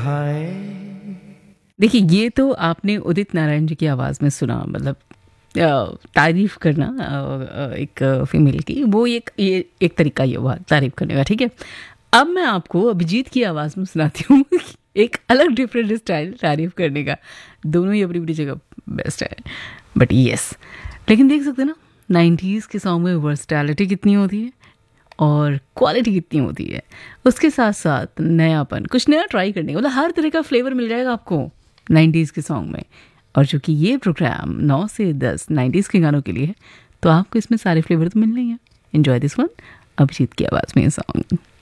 देखिए, ये तो आपने उदित नारायण जी की आवाज़ में सुना, मतलब तारीफ करना एक फीमेल की, वो ये एक तरीका ये हुआ तारीफ करने का, ठीक है। अब मैं आपको अभिजीत की आवाज़ में सुनाती हूँ एक अलग डिफरेंट स्टाइल तारीफ करने का। दोनों ही अपनी अपनी जगह बेस्ट है, बट यस, लेकिन देख सकते हैं ना 90s के सॉन्ग में वर्सटैलिटी कितनी होती है और क्वालिटी कितनी होती है, उसके साथ साथ नयापन, कुछ नया ट्राई करने का, मतलब हर तरह का फ्लेवर मिल जाएगा आपको 90s के सॉन्ग में। और चूंकि ये प्रोग्राम 9 से 10 90s के गानों के लिए है, तो आपको इसमें सारे फ्लेवर तो मिलने ही हैं। एंजॉय दिस वन, अभिजीत की आवाज़ में ये सॉन्ग।